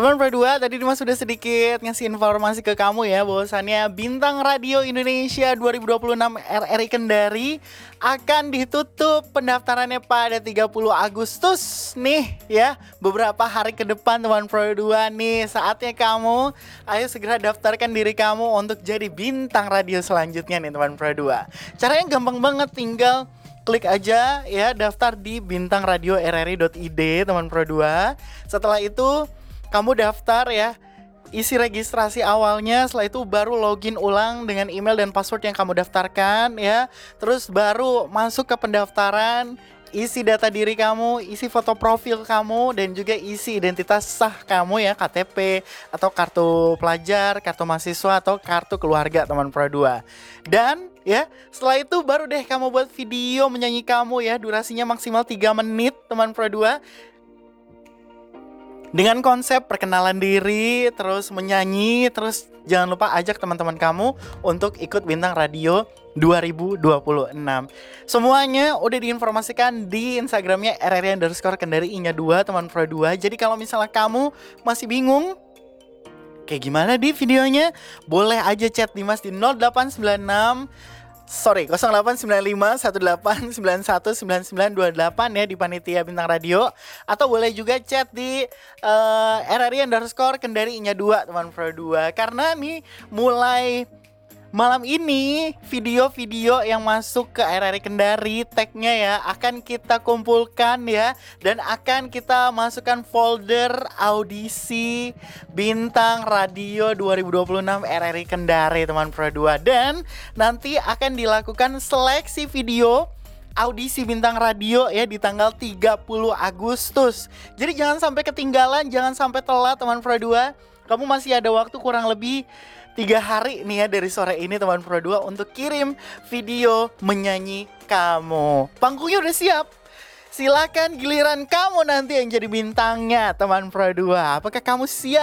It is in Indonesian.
Teman berdua, tadi Dimas sudah sedikit ngasih informasi ke kamu ya, bahwasannya Bintang Radio Indonesia 2026 RRI Kendari akan ditutup pendaftarannya pada 30 Agustus nih ya. Beberapa hari ke depan teman berdua nih, saatnya kamu ayo segera daftarkan diri kamu untuk jadi bintang radio selanjutnya nih teman berdua. Caranya gampang banget, tinggal klik aja ya daftar di bintangradioRRI.id teman berdua. Setelah itu kamu daftar ya, isi registrasi awalnya, setelah itu baru login ulang dengan email dan password yang kamu daftarkan ya. Terus baru masuk ke pendaftaran, isi data diri kamu, isi foto profil kamu, dan juga isi identitas sah kamu ya, KTP atau kartu pelajar, kartu mahasiswa atau kartu keluarga teman berdua. Dan ya, setelah itu baru deh kamu buat video menyanyi kamu ya, durasinya maksimal 3 menit teman berdua. Dengan konsep perkenalan diri, terus menyanyi, terus jangan lupa ajak teman-teman kamu untuk ikut Bintang Radio 2026. Semuanya udah diinformasikan di Instagramnya RRI_Kendari-2 teman berdua. Jadi kalau misalnya kamu masih bingung kayak gimana di videonya, boleh aja chat Dimas di 0895 18919928 ya di Panitia Bintang Radio, atau boleh juga chat di RRI_Kendari-2 teman berdua. Karena nih mulai malam ini video-video yang masuk ke RRI Kendari tagnya ya akan kita kumpulkan ya, dan akan kita masukkan folder audisi Bintang Radio 2026 RRI Kendari teman berdua. Dan nanti akan dilakukan seleksi video audisi Bintang Radio ya di tanggal 30 Agustus. Jadi jangan sampai ketinggalan, jangan sampai telat teman berdua. Kamu masih ada waktu kurang lebih 3 hari nih ya dari sore ini teman berdua untuk kirim video menyanyi kamu. Panggungnya udah siap. Silakan giliran kamu nanti yang jadi bintangnya teman berdua. Apakah kamu siap?